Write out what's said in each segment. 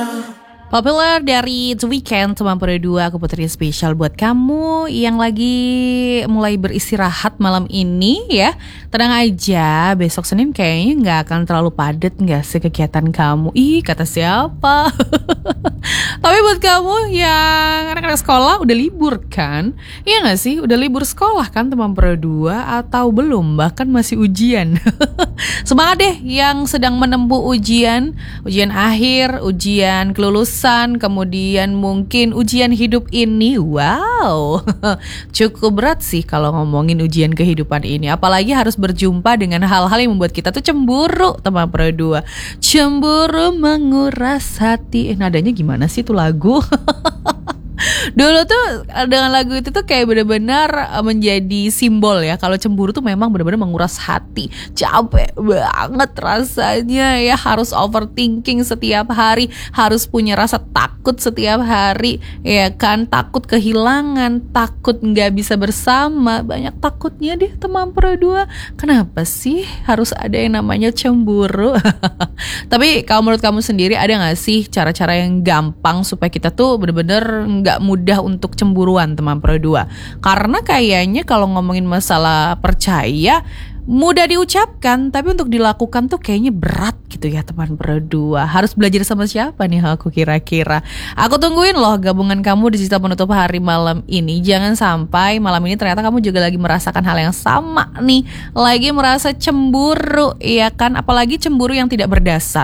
Popular dari The Weeknd, teman Pro2, aku puterin spesial buat kamu yang lagi mulai beristirahat malam ini ya. Tenang aja, besok Senin kayaknya gak akan terlalu padat gak sih kegiatan kamu. Ih, kata siapa? Tapi buat kamu yang anak-anak sekolah udah libur kan? Iya gak sih? Udah libur sekolah kan teman Pro2 atau belum? Bahkan masih ujian. Semangat deh yang sedang menempuh ujian akhir, ujian kelulusan, kemudian mungkin ujian hidup ini. Wow, cukup berat sih kalau ngomongin ujian kehidupan ini. Apalagi harus berjumpa dengan hal-hal yang membuat kita tuh cemburu, teman Pro2. Cemburu menguras hati. Nadanya gimana sih tuh lagu? Dulu tuh dengan lagu itu tuh kayak benar-benar menjadi simbol ya. Kalau cemburu tuh memang benar-benar menguras hati. Capek banget rasanya ya, harus overthinking setiap hari, harus punya rasa takut setiap hari ya kan, takut kehilangan, takut nggak bisa bersama, banyak takutnya deh teman Pro2. Kenapa sih harus ada yang namanya cemburu? Tapi kalau menurut kamu sendiri ada nggak sih cara-cara yang gampang supaya kita tuh benar-benar nggak mudah untuk cemburuan teman Pro2? Karena kayaknya kalau ngomongin masalah percaya mudah diucapkan, tapi untuk dilakukan tuh kayaknya berat gitu ya teman Pro2. Harus belajar sama siapa nih aku kira-kira? Aku tungguin loh gabungan kamu di cerita penutup hari malam ini. Jangan sampai malam ini ternyata kamu juga lagi merasakan hal yang sama nih, lagi merasa cemburu ya kan, apalagi cemburu yang tidak berdasar.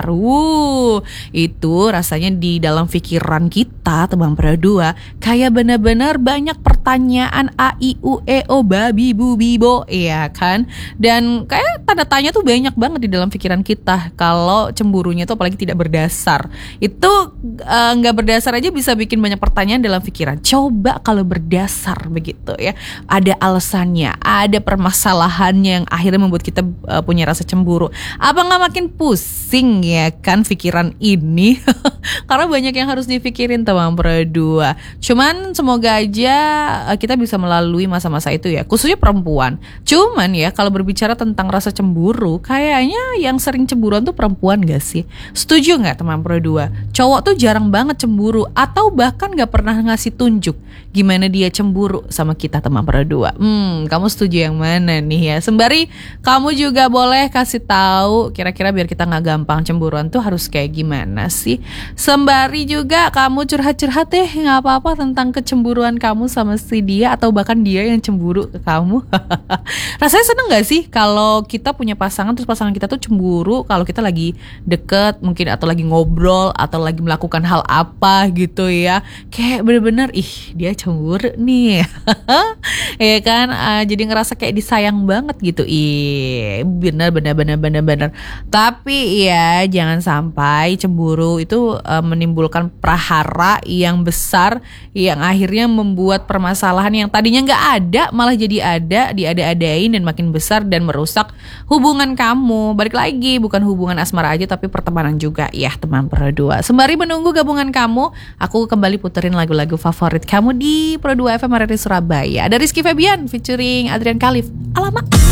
Itu rasanya di dalam pikiran kita teman Pro2 kayak benar-benar banyak pertanyaan a i u e o babi bu bibo ya kan. Dan kayak tanda tanya tuh banyak banget di dalam pikiran kita kalau cemburunya tuh apalagi tidak berdasar. Itu gak berdasar aja bisa bikin banyak pertanyaan dalam pikiran. Coba kalau berdasar begitu ya, ada alasannya, ada permasalahannya yang akhirnya membuat kita punya rasa cemburu. Apa gak makin pusing ya kan pikiran ini? Karena banyak yang harus dipikirin teman Pro2. Cuman semoga aja kita bisa melalui masa-masa itu ya, khususnya perempuan. Cuman ya kalau berbicara tentang rasa cemburu, kayaknya yang sering cemburuan tuh perempuan gak sih? Setuju gak teman Pro2? Cowok tuh jarang banget cemburu, atau bahkan gak pernah ngasih tunjuk gimana dia cemburu sama kita teman Pro2. Kamu setuju yang mana nih ya? Sembari kamu juga boleh kasih tahu kira-kira biar kita gak gampang cemburuan tuh harus kayak gimana sih? Sembari juga kamu curhat-curhat deh, gak apa-apa tentang kecemburuan kamu sama si dia, atau bahkan dia yang cemburu ke kamu. Rasanya seneng gak sih kalau kita punya pasangan, terus pasangan kita tuh cemburu kalau kita lagi deket mungkin, atau lagi ngobrol, atau lagi melakukan hal apa gitu ya. Kayak bener-bener dia cemburu nih. Ya kan, jadi ngerasa kayak disayang banget gitu. Bener. Tapi ya jangan sampai cemburu itu menimbulkan prahara yang besar, yang akhirnya membuat permasalahan yang tadinya gak ada malah jadi ada, diada-adain dan makin besar dan merusak hubungan kamu. Balik lagi, bukan hubungan asmara aja tapi pertemanan juga ya teman Pro2. Sembari menunggu gabungan kamu, aku kembali puterin lagu-lagu favorit kamu di Pro2 FM Radio Surabaya. Ada Rizky Febian featuring Adrian Khalif. Alamak.